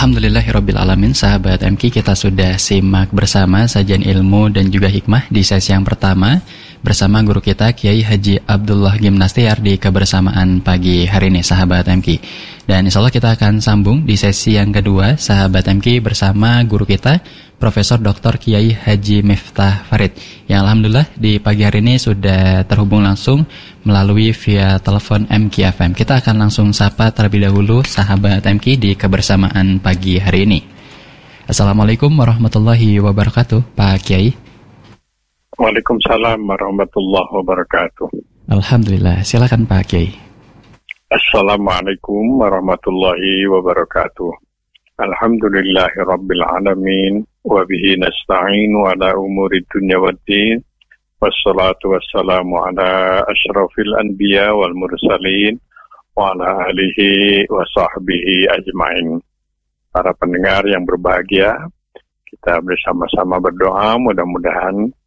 Alhamdulillahirrabbilalamin, sahabat MK, kita sudah simak bersama sajian ilmu dan juga hikmah di sesi yang pertama bersama guru kita Kiai Haji Abdullah Gimnastiar di kebersamaan pagi hari ini, sahabat MK. Dan insya Allah kita akan sambung di sesi yang kedua, sahabat MK, bersama guru kita Profesor Dr. Kiai Haji Miftah Farid, yang alhamdulillah di pagi hari ini sudah terhubung langsung melalui via telepon MKFM. Kita akan langsung sapa terlebih dahulu sahabat MK di kebersamaan pagi hari ini. Assalamualaikum warahmatullahi wabarakatuh, Pak Kiai. Waalaikumsalam warahmatullahi wabarakatuh. Alhamdulillah, silakan Pak Kiai. Assalamualaikum warahmatullahi wabarakatuh. Alhamdulillahi rabbil alamin, wa bihi nasta'inu ala umuri dunya waddin, wassalatu wassalamu ala asyrafil anbiya wal mursalin, wa ala alihi wa sahbihi ajma'in. Para pendengar yang berbahagia, kita bersama-sama berdoa mudah-mudahan